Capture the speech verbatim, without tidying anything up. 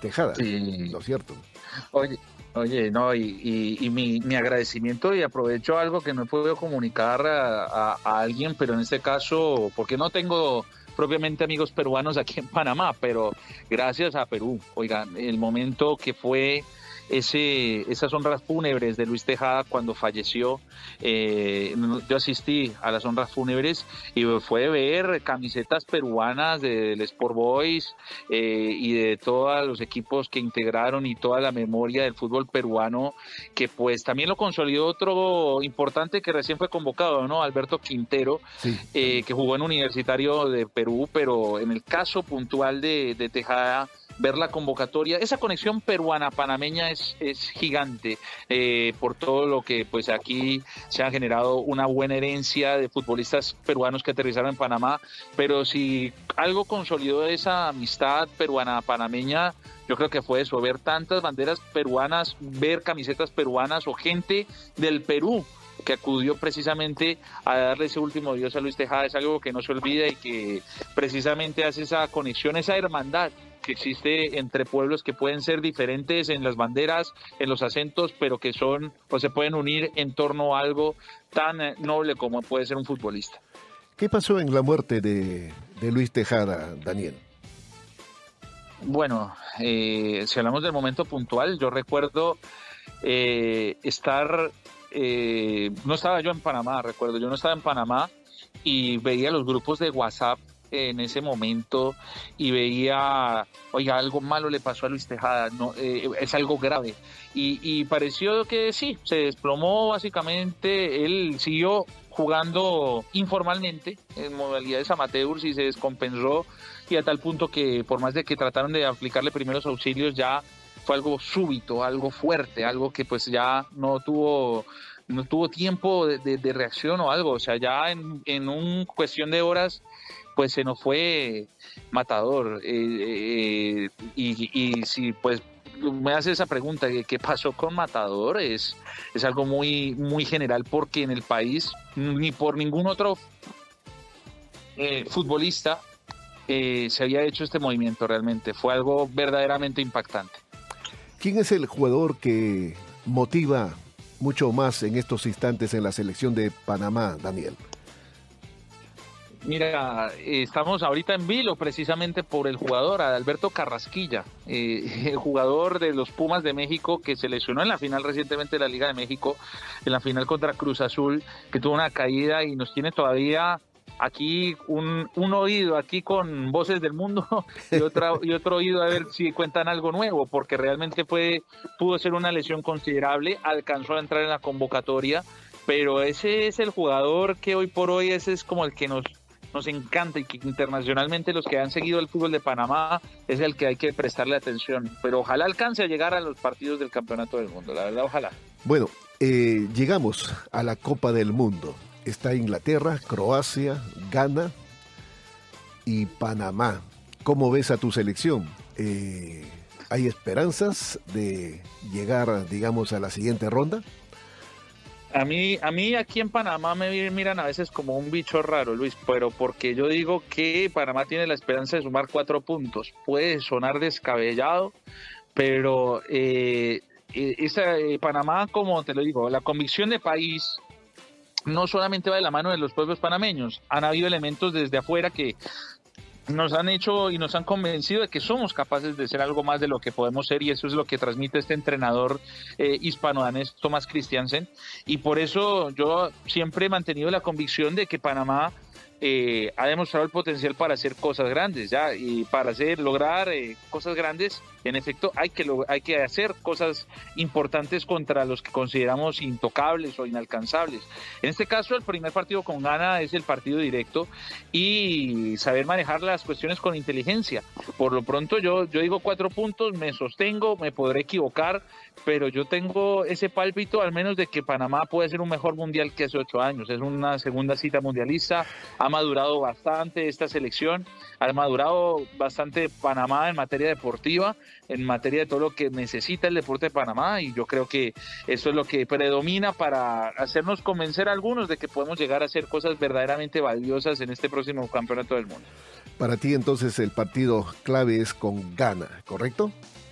Tejada, Sí. ¿no es cierto? Oye, oye, no, y, y, y mi, mi agradecimiento, y aprovecho algo que no he podido comunicar a, a, a alguien, pero en este caso, porque no tengo propiamente amigos peruanos aquí en Panamá, pero gracias a Perú. Oigan, el momento que fue ese, esas honras fúnebres de Luis Tejada cuando falleció, eh, yo asistí a las honras fúnebres y fue ver camisetas peruanas del Sport Boys eh, y de todos los equipos que integraron y toda la memoria del fútbol peruano, que pues también lo consolidó otro importante que recién fue convocado, ¿no? Alberto Quintero, Sí, eh, que jugó en Universitario de Perú, pero en el caso puntual de, de Tejada, ver la convocatoria, esa conexión peruana-panameña es, es gigante, eh, por todo lo que pues aquí se ha generado una buena herencia de futbolistas peruanos que aterrizaron en Panamá, pero si algo consolidó esa amistad peruana-panameña, yo creo que fue eso, ver tantas banderas peruanas, ver camisetas peruanas o gente del Perú que acudió precisamente a darle ese último adiós a Luis Tejada, es algo que no se olvida y que precisamente hace esa conexión, esa hermandad que existe entre pueblos que pueden ser diferentes en las banderas, en los acentos, pero que son o se pueden unir en torno a algo tan noble como puede ser un futbolista. ¿Qué pasó en la muerte de, de Luis Tejada, Daniel? Bueno, eh, si hablamos del momento puntual, yo recuerdo eh, estar, eh, no estaba yo en Panamá, recuerdo, yo no estaba en Panamá y veía los grupos de WhatsApp en ese momento y veía, oiga, algo malo le pasó a Luis Tejada, no, eh, es algo grave. Y, y pareció que sí, se desplomó básicamente, él siguió jugando informalmente en modalidades amateurs y se descompensó, y a tal punto que por más de que trataron de aplicarle primeros auxilios, ya fue algo súbito, algo fuerte, algo que pues ya no tuvo no tuvo tiempo de, de, de reacción o algo, o sea, ya en, en un cuestión de horas pues se nos fue matador. Eh, eh, y, y si pues me hace esa pregunta, ¿qué pasó con Matador? Es, es algo muy, muy general, porque en el país ni por ningún otro eh, futbolista eh, se había hecho este movimiento realmente. Fue algo verdaderamente impactante. ¿Quién es el jugador que motiva mucho más en estos instantes en la selección de Panamá, Daniel? Mira, eh, estamos ahorita en vilo precisamente por el jugador Adalberto Carrasquilla, eh, el jugador de los Pumas de México, que se lesionó en la final recientemente de la Liga de México, en la final contra Cruz Azul, que tuvo una caída y nos tiene todavía aquí un, un oído aquí con voces del mundo y, otra, y otro oído a ver si cuentan algo nuevo, porque realmente fue, pudo ser una lesión considerable, alcanzó a entrar en la convocatoria, pero ese es el jugador que hoy por hoy ese es como el que nos nos encanta y que internacionalmente los que han seguido el fútbol de Panamá es el que hay que prestarle atención, pero ojalá alcance a llegar a los partidos del Campeonato del Mundo, la verdad, ojalá. Bueno, eh, llegamos a la Copa del Mundo. Está Inglaterra, Croacia, Ghana y Panamá. ¿Cómo ves a tu selección? Eh, ¿Hay esperanzas de llegar, digamos, a la siguiente ronda? A mí, a mí aquí en Panamá me miran a veces como un bicho raro, Luis, pero porque yo digo que Panamá tiene la esperanza de sumar cuatro puntos. Puede sonar descabellado, pero eh, esa, eh, Panamá, como te lo digo, la convicción de país no solamente va de la mano de los pueblos panameños. Han habido elementos desde afuera que nos han hecho y nos han convencido de que somos capaces de ser algo más de lo que podemos ser, y eso es lo que transmite este entrenador eh, hispano-danés, Thomas Christiansen, y por eso yo siempre he mantenido la convicción de que Panamá eh, ha demostrado el potencial para hacer cosas grandes, ya, y para hacer, lograr eh, cosas grandes, en efecto, hay que, hay que hacer cosas importantes contra los que consideramos intocables o inalcanzables. En este caso, el primer partido con Ghana es el partido directo y saber manejar las cuestiones con inteligencia. Por lo pronto, yo, yo digo cuatro puntos, me sostengo, me podré equivocar, pero yo tengo ese pálpito al menos de que Panamá puede ser un mejor mundial que hace ocho años. Es una segunda cita mundialista, ha madurado bastante esta selección, ha madurado bastante Panamá en materia deportiva, en materia de todo lo que necesita el deporte de Panamá, y yo creo que eso es lo que predomina para hacernos convencer a algunos de que podemos llegar a hacer cosas verdaderamente valiosas en este próximo Campeonato del Mundo. Para ti entonces el partido clave es con Ghana, ¿correcto?